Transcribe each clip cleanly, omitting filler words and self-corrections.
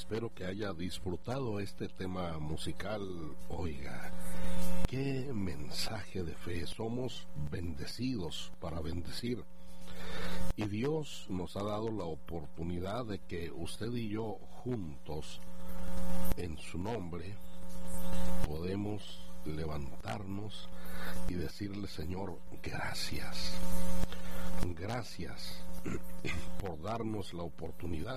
Espero que haya disfrutado este tema musical. Oiga, qué mensaje de fe. Somos bendecidos para bendecir. Y Dios nos ha dado la oportunidad de que usted y yo juntos, en su nombre, podemos levantarnos y decirle: Señor, gracias. Gracias por darnos la oportunidad.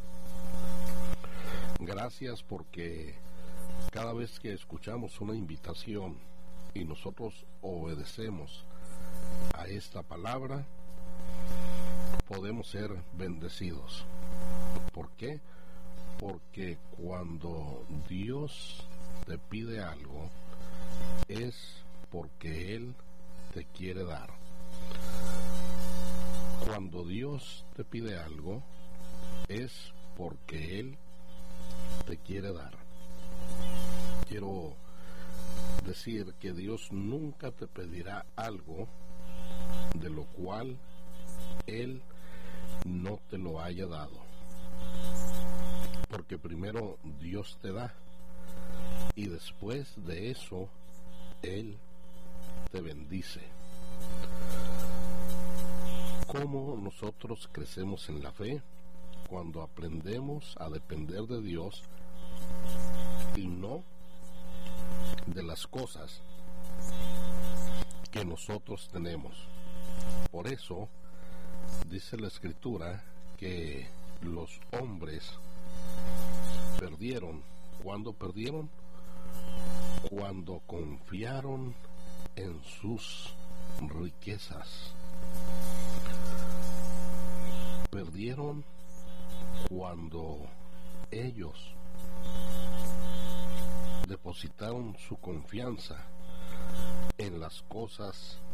Gracias porque cada vez que escuchamos una invitación y nosotros obedecemos a esta palabra, podemos ser bendecidos. ¿Por qué? Porque cuando Dios te pide algo, es porque Él te quiere dar. Cuando Dios te pide algo, es porque Él te quiere dar. Quiero decir que Dios nunca te pedirá algo de lo cual Él no te lo haya dado, porque primero Dios te da y después de eso Él te bendice. ¿Cómo nosotros crecemos en la fe? Cuando aprendemos a depender de Dios y no de las cosas que nosotros tenemos. Por eso dice la Escritura que los hombres perdieron. ¿Cuándo perdieron? Cuando confiaron en sus riquezas. Perdieron cuando ellos depositaron su confianza en las cosas